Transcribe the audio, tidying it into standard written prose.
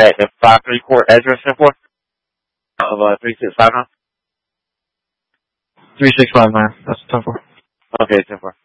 at the 5-3 court address for of 3659? 365, man. That's 10-4. Okay, 10-4.